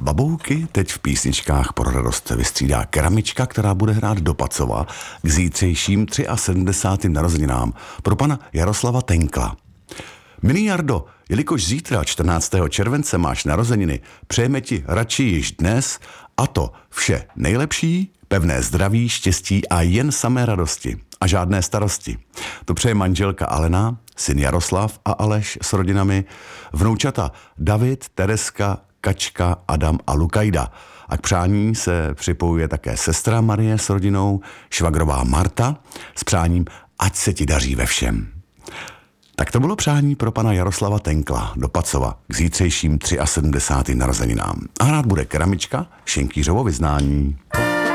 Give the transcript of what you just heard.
Babouky teď v písničkách pro radost vystřídá keramička, která bude hrát do Pacova k zítřejším 73. narozeninám pro pana Jaroslava Tenkla. Milý Jardo, jelikož zítra 14. července máš narozeniny, přejeme ti radši již dnes, a to vše nejlepší, pevné zdraví, štěstí a jen samé radosti a žádné starosti. To přeje manželka Alena, syn Jaroslav a Aleš s rodinami, vnoučata David, Tereska, Kačka, Adam a Lukajda. A k přání se připojuje také sestra Marie s rodinou, švagrová Marta s přáním ať se ti daří ve všem. Tak to bylo přání pro pana Jaroslava Tenkla do Pacova k zítřejším 73. narozeninám. A hrát bude keramička Šenkýřovo vyznání.